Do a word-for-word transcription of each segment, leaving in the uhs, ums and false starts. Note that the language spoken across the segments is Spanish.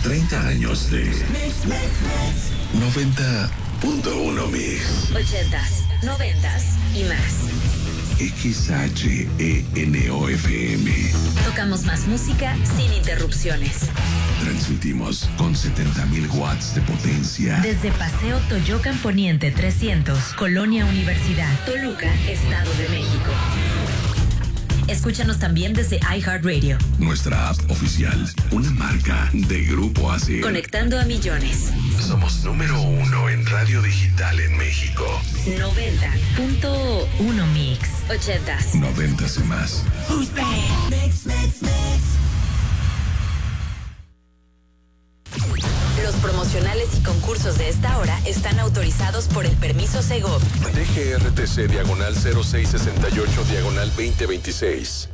treinta años de noventa punto uno Mix. Ochentas, noventas y más. X H E N O F M. Tocamos más música sin interrupciones. Transmitimos con setenta mil watts de potencia. Desde Paseo Toyocan Poniente trescientos, Colonia Universidad, Toluca, Estado de México. Escúchanos también desde iHeartRadio. Nuestra app oficial, una marca de Grupo A S I R. Conectando a millones. Somos número uno en radio digital en México. noventa punto uno Mix. Ochentas. Noventas y más. Mix, mix, mix. Los promocionales y concursos de esta hora están autorizados por el permiso Segov. D G R T C diagonal cero seis sesenta y ocho diagonal veinte veintiséis.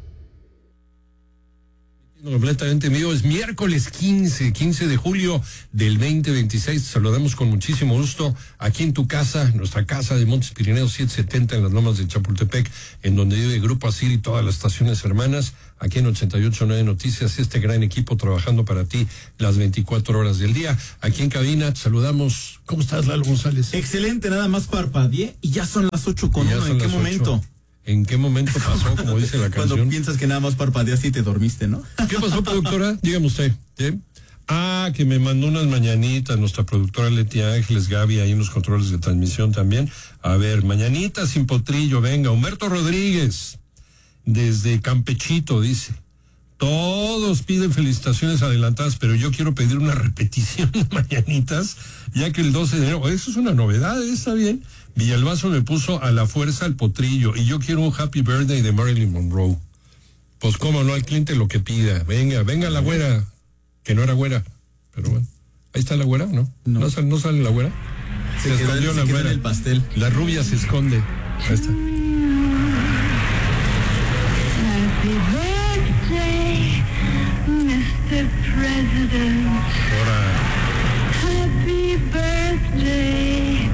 Completamente en vivo, es miércoles quince, quince de julio del veinte veintiséis. Te saludamos con muchísimo gusto aquí en tu casa, nuestra casa de Montes Pirineos setecientos setenta en las Lomas de Chapultepec, en donde vive Grupo A S I R y todas las estaciones hermanas, aquí en ochenta y ocho punto nueve Noticias, este gran equipo trabajando para ti las veinticuatro horas del día. Aquí en cabina te saludamos. ¿Cómo estás, Lalo González? Excelente, nada más parpadeé y ya son las ocho con uno. ¿En qué momento? ¿En qué momento pasó, como dice la canción? Cuando piensas que nada más parpadeaste y te dormiste, ¿no? ¿Qué pasó, productora? Dígame usted. ¿Sí? Ah, que me mandó unas mañanitas nuestra productora Leti Ángeles, Gaby, ahí en los controles de transmisión también. A ver, mañanitas sin potrillo, venga. Humberto Rodríguez, desde Campechito, dice. Todos piden felicitaciones adelantadas, pero yo quiero pedir una repetición de mañanitas, ya que el doce de enero, eso es una novedad, está bien. Villalbazo me puso a la fuerza el potrillo y yo quiero un happy birthday de Marilyn Monroe. Pues cómo no, al cliente lo que pida. Venga, venga la güera, que no era güera, pero bueno. Ahí está la güera, ¿no? ¿No, ¿No, sale, no sale la güera? Se, se escondió la güera. En el pastel. La rubia se esconde. Ahí está. Happy birthday, mister President. Ahora. Happy birthday.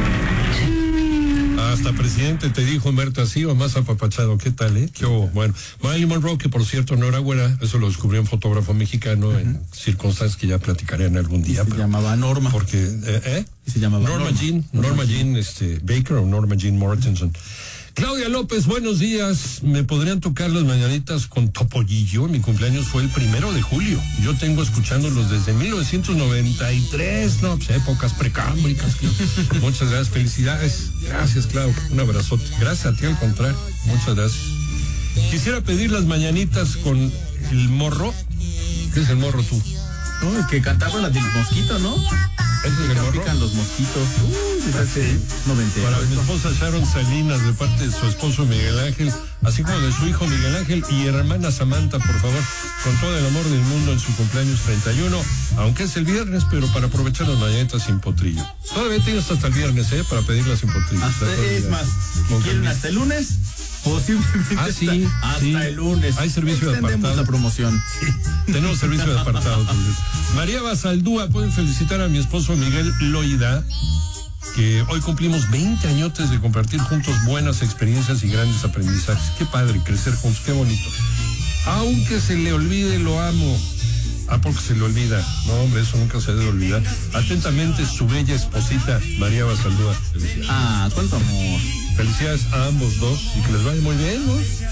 Hasta presidente te dijo, Humberto, así o más apapachado. ¿Qué tal, eh? Qué oh, bueno. Marilyn Monroe, que por cierto no era güera, eso lo descubrió un fotógrafo mexicano, uh-huh, en circunstancias que ya platicaré en algún día. Se pero, llamaba Norma. Porque, eh, ¿eh? Se llamaba Norma, Norma Jean, Norma, Norma Jean este, Baker o Norma Jean Mortensen. Claudia López, buenos días. ¿Me podrían tocar las mañanitas con Topollillo? Mi cumpleaños fue el primero de julio. Yo tengo escuchándolos desde mil novecientos noventa y tres, no, pues épocas precámbricas. Muchas gracias, felicidades. Gracias, Clau, un abrazote. Gracias a ti, al contrario, muchas gracias. Quisiera pedir las mañanitas con el morro. ¿Qué es el morro tú? No, el que cantaba la del mosquito, ¿no? ¿Es el que morro? pican los mosquitos. Uy, desde hace noventa. Para mi esposa Sharon Salinas, de parte de su esposo Miguel Ángel, así como de su hijo Miguel Ángel y hermana Samantha, por favor, con todo el amor del mundo en su cumpleaños treinta y uno, aunque es el viernes, pero para aprovechar las mañanitas sin potrillo. Todavía tienes hasta el viernes, ¿eh? Para pedirlas sin potrillo. Hasta, es más, si quieren hasta el lunes, posiblemente ah, sí, hasta, hasta sí. el lunes. Hay servicio de apartado. La promoción. Sí, tenemos servicio de apartado. María Basaldúa, pueden felicitar a mi esposo Miguel Loida, que hoy cumplimos veinte añotes de compartir juntos buenas experiencias y grandes aprendizajes. Qué padre crecer juntos, qué bonito. Aunque se le olvide, lo amo. Ah, porque se le olvida. No, hombre, eso nunca se debe olvidar. Atentamente, su bella esposita, María Basaldúa. Ah, cuánto amor. Felicidades a ambos dos y que les vaya muy bien, ¿no?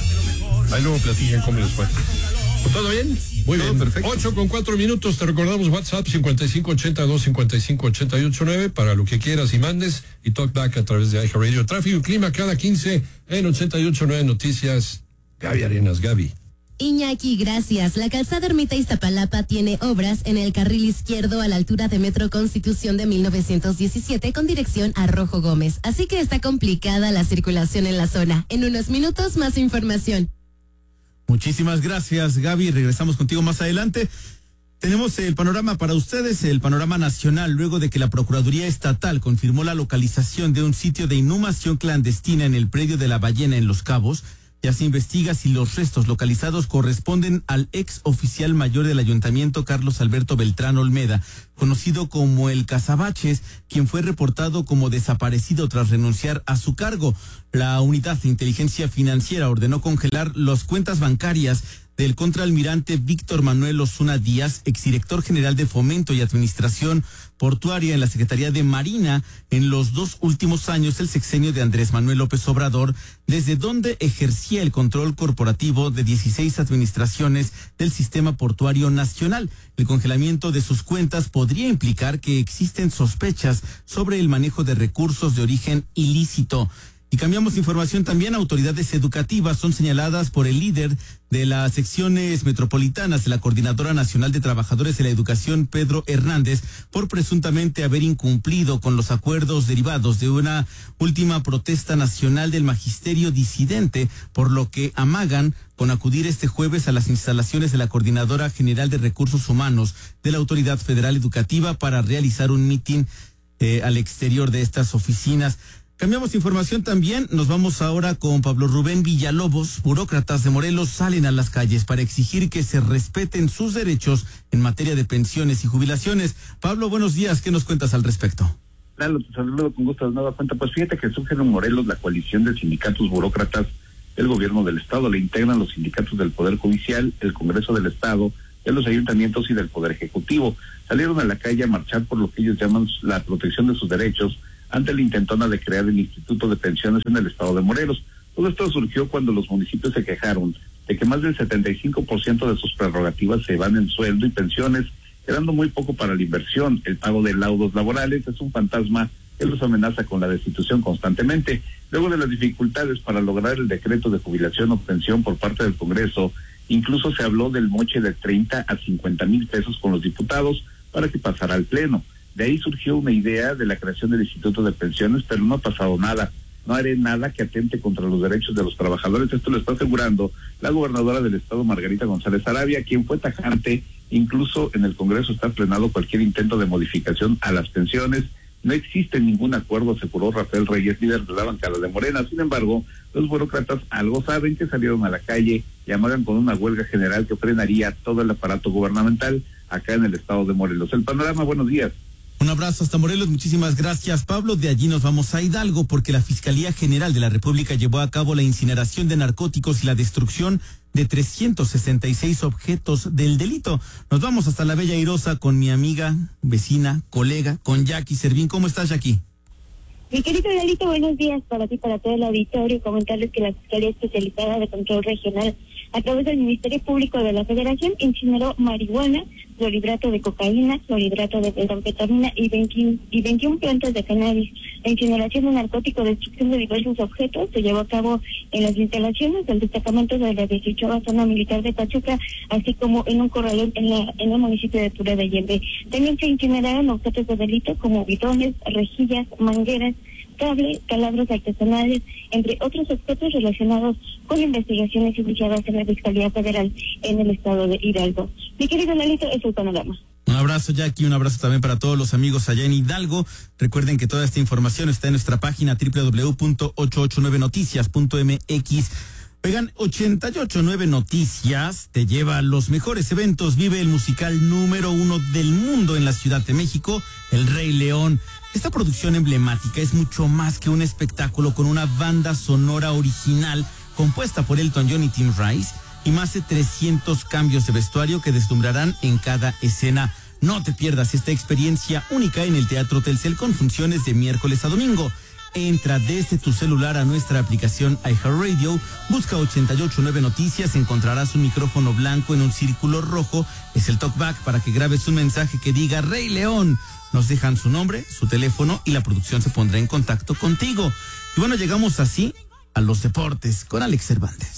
Ahí luego platican cómo les fue. ¿Todo bien? Muy Todo bien. Perfecto. ocho con cuatro minutos. Te recordamos WhatsApp cincuenta y cinco ochenta y dos cincuenta y cinco ochenta y ocho nueve para lo que quieras y mandes, y talkback a través de iHeartRadio. Tráfico y clima cada quince en ochenta y ocho nueve Noticias. Gaby Arenas, Gaby. Iñaki, gracias. La calzada Ermita Iztapalapa tiene obras en el carril izquierdo a la altura de Metro Constitución de mil novecientos diecisiete con dirección a Rojo Gómez. Así que está complicada la circulación en la zona. En unos minutos más información. Muchísimas gracias, Gaby. Regresamos contigo más adelante. Tenemos el panorama para ustedes, el panorama nacional, luego de que la Procuraduría Estatal confirmó la localización de un sitio de inhumación clandestina en el predio de La Ballena en Los Cabos. Ya se investiga si los restos localizados corresponden al ex oficial mayor del ayuntamiento, Carlos Alberto Beltrán Olmeda, conocido como el Cazabaches, quien fue reportado como desaparecido tras renunciar a su cargo. La Unidad de Inteligencia Financiera ordenó congelar las cuentas bancarias del contraalmirante Víctor Manuel Osuna Díaz, exdirector general de Fomento y Administración Portuaria en la Secretaría de Marina en los dos últimos años del sexenio de Andrés Manuel López Obrador, desde donde ejercía el control corporativo de dieciséis administraciones del Sistema Portuario Nacional. El congelamiento de sus cuentas podría implicar que existen sospechas sobre el manejo de recursos de origen ilícito. Y cambiamos de información también. Autoridades educativas son señaladas por el líder de las secciones metropolitanas de la Coordinadora Nacional de Trabajadores de la Educación, Pedro Hernández, por presuntamente haber incumplido con los acuerdos derivados de una última protesta nacional del magisterio disidente, por lo que amagan con acudir este jueves a las instalaciones de la Coordinadora General de Recursos Humanos de la Autoridad Federal Educativa para realizar un mitin eh, al exterior de estas oficinas. Cambiamos de información también, nos vamos ahora con Pablo Rubén Villalobos. Burócratas de Morelos salen a las calles para exigir que se respeten sus derechos en materia de pensiones y jubilaciones. Pablo, buenos días, ¿qué nos cuentas al respecto? Claro, te saludo con gusto de nueva cuenta. Pues fíjate que surge en Morelos la coalición de sindicatos burócratas del gobierno del estado. Le integran los sindicatos del Poder Judicial, el Congreso del Estado, de los ayuntamientos y del Poder Ejecutivo. Salieron a la calle a marchar por lo que ellos llaman la protección de sus derechos ante la intentona de crear el Instituto de Pensiones en el estado de Morelos. Todo esto surgió cuando los municipios se quejaron de que más del setenta y cinco por ciento de sus prerrogativas se van en sueldo y pensiones, quedando muy poco para la inversión. El pago de laudos laborales es un fantasma que los amenaza con la destitución constantemente. Luego de las dificultades para lograr el decreto de jubilación o pensión por parte del Congreso, incluso se habló del moche de treinta a cincuenta mil pesos con los diputados para que pasara al Pleno. De ahí surgió una idea de la creación del Instituto de Pensiones, pero no ha pasado nada. No haré nada que atente contra los derechos de los trabajadores. Esto lo está asegurando la gobernadora del estado, Margarita González Arabia, quien fue tajante. Incluso en el Congreso está frenado cualquier intento de modificación a las pensiones. No existe ningún acuerdo, aseguró Rafael Reyes, líder de la bancada de Morena. Sin embargo, los burócratas algo saben, que salieron a la calle y amagan con una huelga general que frenaría todo el aparato gubernamental acá en el estado de Morelos. El panorama, buenos días. Un abrazo hasta Morelos, muchísimas gracias, Pablo. De allí nos vamos a Hidalgo porque la Fiscalía General de la República llevó a cabo la incineración de narcóticos y la destrucción de trescientos sesenta y seis objetos del delito. Nos vamos hasta la Bella Airosa con mi amiga, vecina, colega, con Jackie Servín. ¿Cómo estás, Jackie? Mi querido Lalito, buenos días para ti, para todo el auditorio. Comentarles que la Fiscalía Especializada de Control Regional, a través del Ministerio Público de la Federación, incineró marihuana, clorhidrato de cocaína, clorhidrato de metanfetamina y veintiuno, y veintiuna plantas de cannabis. La incineración de narcóticos, destrucción de diversos objetos, se llevó a cabo en las instalaciones del destacamento de la dieciochava Zona Militar de Pachuca, así como en un corralón en, la, en el municipio de Tura de Allende. También se incineraron objetos de delito como bidones, rejillas, mangueras, cable, taladros artesanales, entre otros objetos relacionados con investigaciones iniciadas en la Fiscalía Federal en el estado de Hidalgo. Mi querido Lalito, es el panorama. Un abrazo, Jackie, un abrazo también para todos los amigos allá en Hidalgo. Recuerden que toda esta información está en nuestra página doble u doble u doble u punto ochocientos ochenta y nueve noticias punto m x. Oigan, ochenta y ocho nueve Noticias te lleva a los mejores eventos. Vive el musical número uno del mundo en la Ciudad de México, El Rey León. Esta producción emblemática es mucho más que un espectáculo, con una banda sonora original compuesta por Elton John y Tim Rice y más de trescientos cambios de vestuario que deslumbrarán en cada escena. No te pierdas esta experiencia única en el Teatro Telcel con funciones de miércoles a domingo. Entra desde tu celular a nuestra aplicación iHeartRadio, busca ochenta y ocho nueve Noticias, encontrarás un micrófono blanco en un círculo rojo, es el talkback para que grabes un mensaje que diga Rey León. Nos dejan su nombre, su teléfono y la producción se pondrá en contacto contigo. Y bueno, llegamos así a los deportes con Alex Cervantes.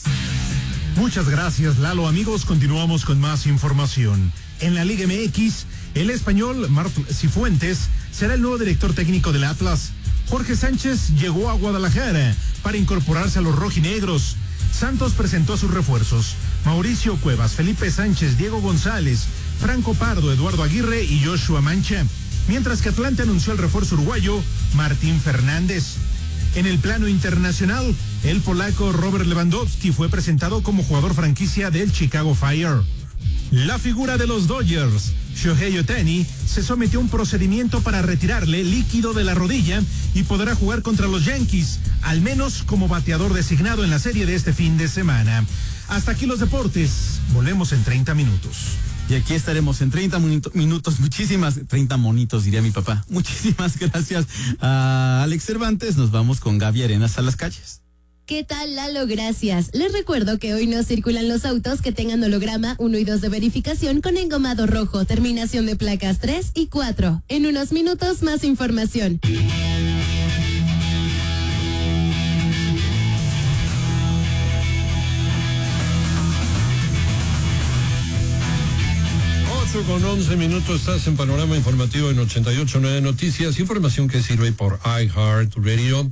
Muchas gracias, Lalo. Amigos, continuamos con más información. En la Liga M X, el español Marc Cifuentes será el nuevo director técnico del Atlas. Jorge Sánchez llegó a Guadalajara para incorporarse a los rojinegros. Santos presentó a sus refuerzos: Mauricio Cuevas, Felipe Sánchez, Diego González, Franco Pardo, Eduardo Aguirre y Joshua Mancha. Mientras que Atlante anunció el refuerzo uruguayo Martín Fernández. En el plano internacional, el polaco Robert Lewandowski fue presentado como jugador franquicia del Chicago Fire. La figura de los Dodgers, Shohei Ohtani, se sometió a un procedimiento para retirarle líquido de la rodilla y podrá jugar contra los Yankees, al menos como bateador designado en la serie de este fin de semana. Hasta aquí los deportes. Volvemos en treinta minutos. Y aquí estaremos en treinta minutos. Muchísimas, treinta monitos, diría mi papá. Muchísimas gracias a Alex Cervantes. Nos vamos con Gaby Arenas a las calles. ¿Qué tal, Lalo? Gracias. Les recuerdo que hoy no circulan los autos que tengan holograma uno y dos de verificación con engomado rojo, terminación de placas tres y cuatro. En unos minutos, más información. Con once minutos estás en Panorama Informativo en ochenta y ocho punto nueve Noticias, información que sirve por iHeartRadio.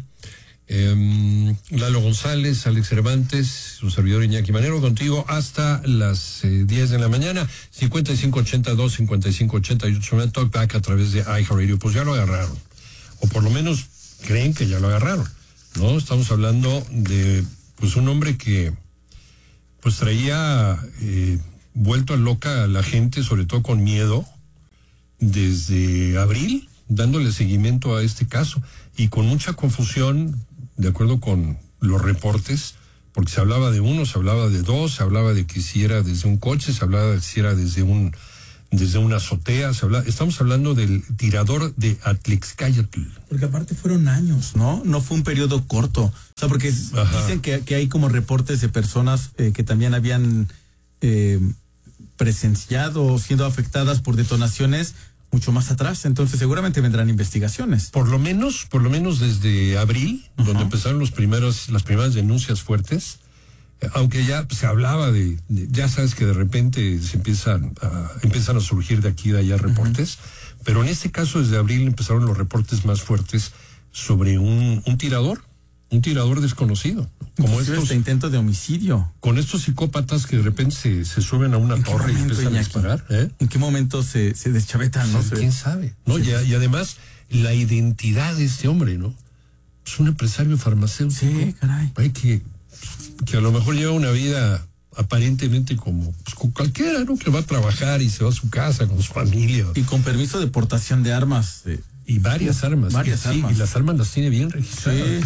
Eh, Lalo González, Alex Cervantes, su servidor Iñaki Manero, contigo hasta las eh, diez de la mañana. Cincuenta y cinco ochenta y dos, cincuenta y cinco ochenta y ocho, talkback a través de iHeartRadio. Pues ya lo agarraron, o por lo menos creen que ya lo agarraron, ¿no? Estamos hablando de pues un hombre que pues traía eh, vuelto a loca a la gente, sobre todo con miedo, desde abril, dándole seguimiento a este caso y con mucha confusión, de acuerdo con los reportes, porque se hablaba de uno, se hablaba de dos, se hablaba de que si era desde un coche, se hablaba de que si era desde un desde una azotea, se hablaba, estamos hablando del tirador de Atlixcáyotl. Porque aparte fueron años, ¿no? No fue un periodo corto. O sea, porque Ajá. dicen que, que hay como reportes de personas eh, que también habían eh, presenciado, siendo afectadas por detonaciones mucho más atrás, entonces seguramente vendrán investigaciones. Por lo menos, por lo menos desde abril, Ajá. donde empezaron los primeros, las primeras denuncias fuertes, aunque ya se hablaba de, de, ya sabes que de repente se empiezan a, empiezan a surgir de aquí y de allá reportes, uh-huh. pero en este caso desde abril empezaron los reportes más fuertes sobre un, un tirador, un tirador desconocido. Como estos este intento de homicidio. Con estos psicópatas que de repente se, se suben a una torre y empiezan a disparar. ¿eh? ¿En qué momento se, se deschavetan? No sé. ¿Quién sabe? No, sí. y, y además, la identidad de este hombre, ¿no? Es un empresario farmacéutico. Sí, caray. Hay que, que a lo mejor lleva una vida aparentemente como, pues, como cualquiera, ¿no? Que va a trabajar y se va a su casa con su familia. Y con permiso de portación de armas. Eh. Y varias armas. Varias sí, armas. Y las armas las tiene bien registradas. Sí.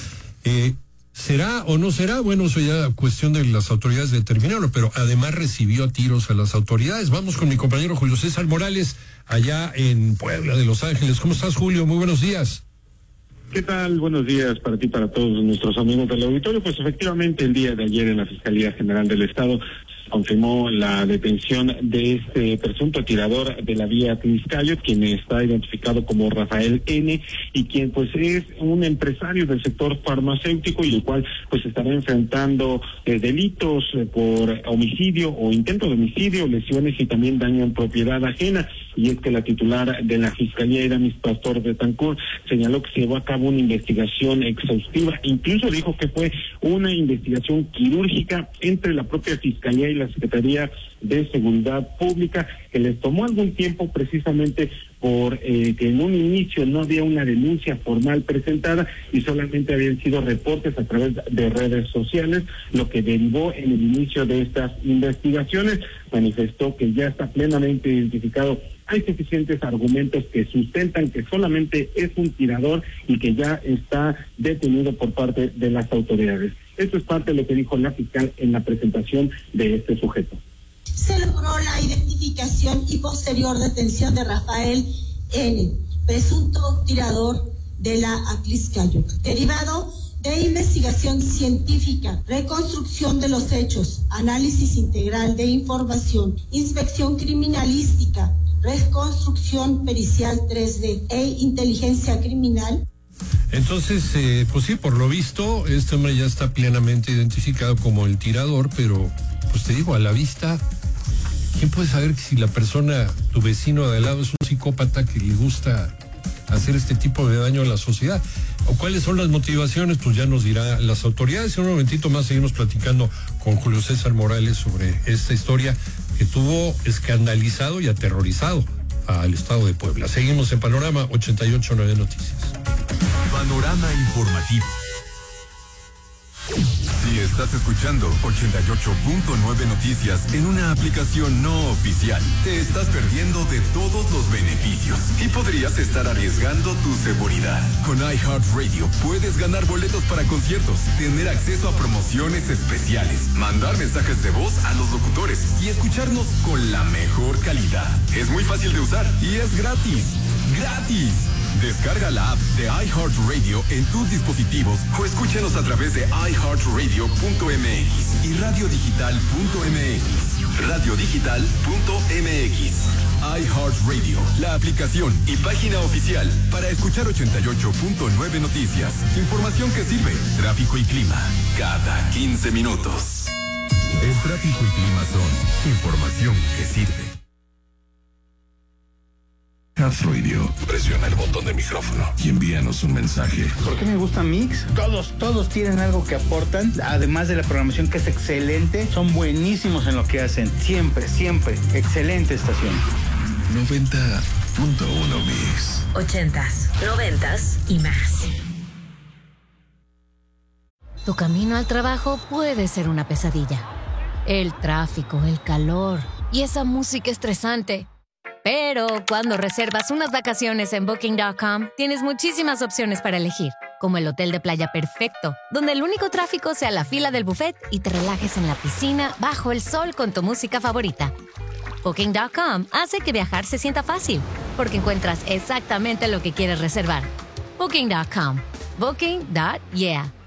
Eh, ¿Será o no será? Bueno, eso ya cuestión de las autoridades determinarlo, pero además recibió a tiros a las autoridades. Vamos con mi compañero Julio César Morales, allá en Puebla de Los Ángeles. ¿Cómo estás, Julio? Muy buenos días. ¿Qué tal? Buenos días para ti, para todos nuestros amigos del auditorio. Pues efectivamente, el día de ayer en la Fiscalía General del Estado confirmó la detención de este presunto tirador de la vía Atlixcáyotl, quien está identificado como Rafael N., y quien pues es un empresario del sector farmacéutico y el cual pues estará enfrentando eh, delitos eh, por homicidio o intento de homicidio, lesiones y también daño en propiedad ajena. Y es que la titular de la Fiscalía, Iramis Pastor Betancourt, señaló que se llevó a cabo una investigación exhaustiva, incluso dijo que fue una investigación quirúrgica entre la propia Fiscalía y la Secretaría de Seguridad Pública, que les tomó algún tiempo precisamente por eh, que en un inicio no había una denuncia formal presentada y solamente habían sido reportes a través de redes sociales, lo que derivó en el inicio de estas investigaciones. Manifestó que ya está plenamente identificado, hay suficientes argumentos que sustentan que solamente es un tirador y que ya está detenido por parte de las autoridades. Esto es parte de lo que dijo la fiscal en la presentación de este sujeto. Se logró la identificación y posterior detención de Rafael N., presunto tirador de la Atlixcáyotl, derivado de investigación científica, reconstrucción de los hechos, análisis integral de información, inspección criminalística, reconstrucción pericial tres D e inteligencia criminal. Entonces, eh, pues sí, por lo visto, este hombre ya está plenamente identificado como el tirador, pero, pues te digo, a la vista, ¿quién puede saber si la persona, tu vecino de al lado, es un psicópata que le gusta hacer este tipo de daño a la sociedad? ¿O cuáles son las motivaciones? Pues ya nos dirá las autoridades. En un momentito más seguimos platicando con Julio César Morales sobre esta historia que tuvo escandalizado y aterrorizado al estado de Puebla. Seguimos en Panorama ochenta y ocho punto nueve Noticias. Panorama informativo. Si estás escuchando ochenta y ocho punto nueve Noticias en una aplicación no oficial, te estás perdiendo de todos los beneficios y podrías estar arriesgando tu seguridad. Con iHeartRadio puedes ganar boletos para conciertos, tener acceso a promociones especiales, mandar mensajes de voz a los locutores y escucharnos con la mejor calidad. Es muy fácil de usar y es gratis. ¡Gratis! Descarga la app de iHeartRadio en tus dispositivos o escúchanos a través de iHeartRadio punto m x y radiodigital punto m x. radiodigital punto m x. iHeartRadio, la aplicación y página oficial para escuchar ochenta y ocho punto nueve Noticias. Información que sirve. Tráfico y clima cada quince minutos. El tráfico y clima son información que sirve. Heart Radio. Presiona el botón de micrófono y envíanos un mensaje. ¿Por qué me gusta Mix? Todos, todos tienen algo que aportan, además de la programación que es excelente, son buenísimos en lo que hacen. Siempre, siempre. Excelente estación. noventa punto uno Mix. Ochentas, noventas y más. Tu camino al trabajo puede ser una pesadilla. El tráfico, el calor y esa música estresante. Pero cuando reservas unas vacaciones en Booking punto com, tienes muchísimas opciones para elegir, como el hotel de playa perfecto, donde el único tráfico sea la fila del buffet y te relajes en la piscina bajo el sol con tu música favorita. Booking punto com hace que viajar se sienta fácil, porque encuentras exactamente lo que quieres reservar. Booking punto com. Booking punto yeah.